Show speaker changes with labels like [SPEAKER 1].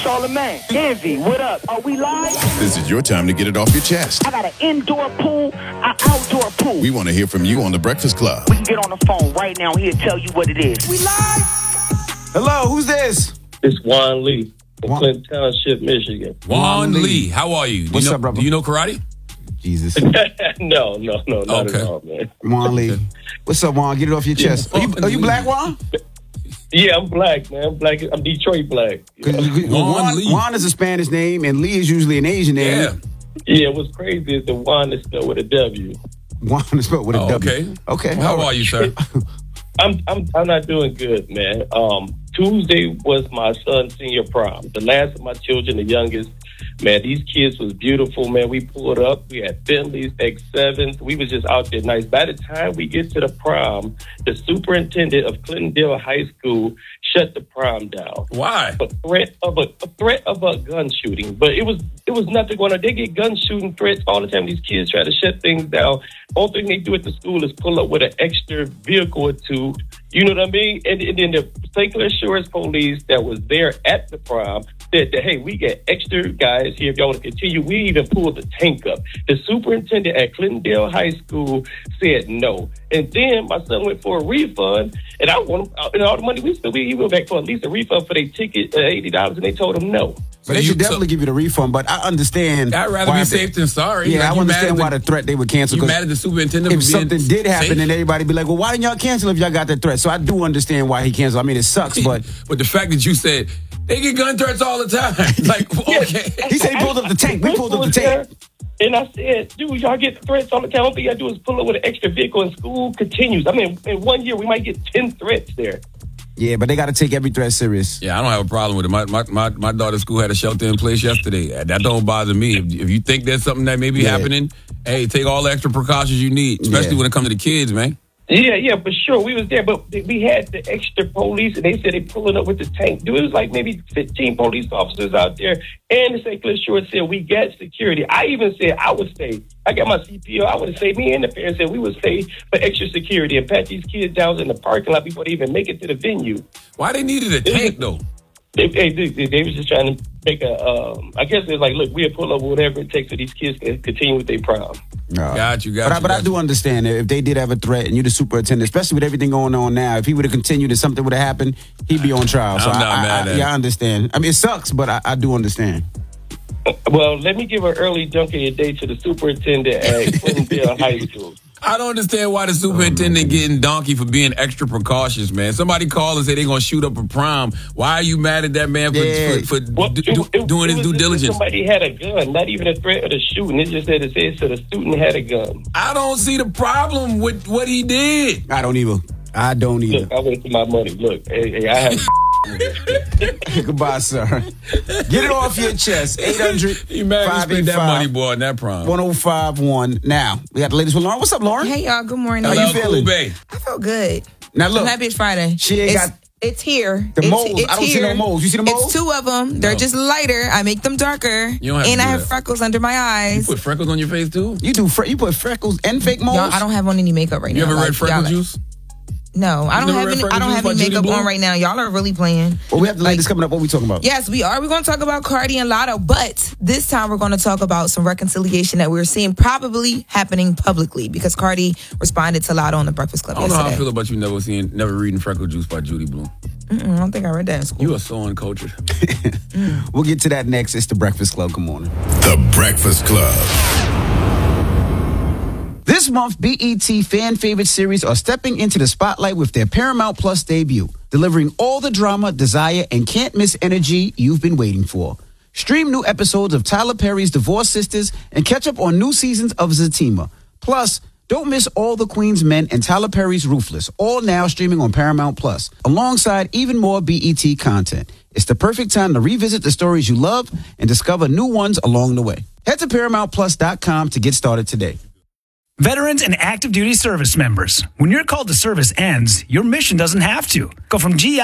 [SPEAKER 1] Charlamagne. Envy, what up? Are we live?
[SPEAKER 2] This is your time to get it off your chest.
[SPEAKER 1] I got an indoor pool, an outdoor pool.
[SPEAKER 2] We want to hear from you on The Breakfast Club.
[SPEAKER 1] We can get on the phone right now. He'll tell you what it is. We live?
[SPEAKER 3] Hello, who's this?
[SPEAKER 4] It's Juan Lee in Clinton Township, Michigan.
[SPEAKER 5] Juan Lee, how are you?
[SPEAKER 3] What's up, brother?
[SPEAKER 5] Do you know karate?
[SPEAKER 3] Jesus.
[SPEAKER 4] No, not at all, man.
[SPEAKER 3] Juan Lee. What's up, Juan? Get it off your chest. Are you black, Juan?
[SPEAKER 4] Yeah, I'm black, man. I'm Detroit black.
[SPEAKER 3] Juan is a Spanish name, and Lee is usually an Asian name.
[SPEAKER 4] Yeah, what's crazy is the Juan is spelled with a W.
[SPEAKER 3] Juan is spelled with a W. Okay.
[SPEAKER 5] How are you, sir?
[SPEAKER 4] I'm not doing good, man. Tuesday was my son's senior prom. The last of my children, the youngest. Man, these kids was beautiful, man. We pulled up. We had Bentleys, X7s. We was just out there nice. By the time we get to the prom, the superintendent of Clintondale High School shut the prom down.
[SPEAKER 5] Why?
[SPEAKER 4] A threat of a gun shooting. But it was nothing going on. They get gun shooting threats all the time. These kids try to shut things down. Only thing they do at the school is pull up with an extra vehicle or two. You know what I mean? And then the St. Clair Shores police that was there at the prom said that, hey, we get extra guys here if y'all want to continue. We even pulled the tank up. The superintendent at Clintondale High School said no. And then my son went for a refund, and I want him, and all the money we spent, he went back for at least a refund for their ticket, $80, and they told him no.
[SPEAKER 3] But they should definitely give you the refund, but I understand.
[SPEAKER 5] I'd rather be safe than sorry.
[SPEAKER 3] Yeah, I understand why the threat they would cancel.
[SPEAKER 5] You mad at the superintendent
[SPEAKER 3] if
[SPEAKER 5] for being
[SPEAKER 3] something did happen,
[SPEAKER 5] safe?
[SPEAKER 3] then everybody be like, well, why didn't y'all cancel if y'all got that threat? So I do understand why he canceled. I mean, it sucks, but
[SPEAKER 5] the fact that you said they get gun threats all the time. Like, okay.
[SPEAKER 3] He said he pulled up the tank. We pulled up the tank.
[SPEAKER 4] And I said, dude, y'all get threats all the time. All you gotta do is pull up with an extra vehicle, and school continues. I mean, in 1 year, we might get 10 threats there.
[SPEAKER 3] Yeah, but they got to take every threat serious.
[SPEAKER 5] Yeah, I don't have a problem with it. My daughter's school had a shelter in place yesterday. That don't bother me. If you think there's something that may be happening, hey, take all the extra precautions you need, especially when it comes to the kids, man.
[SPEAKER 4] Yeah, for sure. We was there, but we had the extra police, and they said they pulling up with the tank. Dude, it was like maybe 15 police officers out there, and the St. Clair Shores said we got security. I even said I would stay. I got my CPO. I would have stayed. Me and the parents said we would stay for extra security and pat these kids down in the parking lot before they even make it to the venue.
[SPEAKER 5] Why they needed a tank, though?
[SPEAKER 4] They was just trying to make I guess it's like, look, we'll pull up whatever it takes for these kids to continue with their prom.
[SPEAKER 3] No.
[SPEAKER 5] Got you.
[SPEAKER 3] But I do understand if they did have a threat and you're the superintendent, especially with everything going on now, if he would have continued and something would have happened, he'd be on trial. So
[SPEAKER 5] I'm not mad at it.
[SPEAKER 3] Yeah, I understand. I mean, it sucks, but I do understand.
[SPEAKER 4] Well, let me give an early dunk of your day to the superintendent at Clintondale High School.
[SPEAKER 5] I don't understand why the superintendent getting donkey for being extra precautious, man. Somebody called and said they're going to shoot up a prom. Why are you mad at that man for doing his due diligence?
[SPEAKER 4] Somebody had a gun, not even a threat of the shooting. It just said so the student had a gun.
[SPEAKER 5] I don't see the problem with what he did.
[SPEAKER 3] I don't either.
[SPEAKER 4] Look, I went to my money. Look, hey, I have...
[SPEAKER 3] Goodbye, sir. Get it off your chest. 800.
[SPEAKER 5] You mad to spend that money, boy, on that prom.
[SPEAKER 3] 1051. Now, we got the ladies with Lauren. What's up, Lauren?
[SPEAKER 6] Hey, y'all. Good morning.
[SPEAKER 3] How you feeling?
[SPEAKER 6] I feel good.
[SPEAKER 3] Now, look.
[SPEAKER 6] I'm happy it's Friday. It's here.
[SPEAKER 3] The moles. I don't see no moles. You see the moles?
[SPEAKER 6] It's two of them. They're just lighter. I make them darker.
[SPEAKER 5] You don't have
[SPEAKER 6] and
[SPEAKER 5] to
[SPEAKER 6] I
[SPEAKER 5] do
[SPEAKER 6] have
[SPEAKER 5] that.
[SPEAKER 6] freckles under my eyes.
[SPEAKER 5] You put freckles on your face, too?
[SPEAKER 3] You put freckles and fake moles?
[SPEAKER 6] Y'all, I don't have on any makeup right now.
[SPEAKER 5] You ever read freckle juice?
[SPEAKER 6] No, I don't have any makeup on right now. Y'all are really playing.
[SPEAKER 3] Well, we have the ladies coming up. What are we talking about?
[SPEAKER 6] Yes, we are. We're going to talk about Cardi and Lotto, but this time we're going to talk about some reconciliation that we're seeing probably happening publicly because Cardi responded to Lotto on the Breakfast Club yesterday.
[SPEAKER 5] I don't know how I feel about you never reading Freckle Juice by Judy Blume.
[SPEAKER 6] I don't think I read that in school.
[SPEAKER 5] You are so uncultured.
[SPEAKER 3] We'll get to that next. It's the Breakfast Club. Good morning.
[SPEAKER 2] The Breakfast Club.
[SPEAKER 3] This month, BET fan favorite series are stepping into the spotlight with their Paramount Plus debut, delivering all the drama, desire, and can't miss energy you've been waiting for. Stream new episodes of Tyler Perry's Divorced Sisters and catch up on new seasons of Zatima. Plus, don't miss All the Queen's Men and Tyler Perry's Ruthless, all now streaming on Paramount Plus, alongside even more BET content. It's the perfect time to revisit the stories you love and discover new ones along the way. Head to ParamountPlus.com to get started today.
[SPEAKER 7] Veterans and active duty service members, when your call to service ends, your mission doesn't have to. Go from GI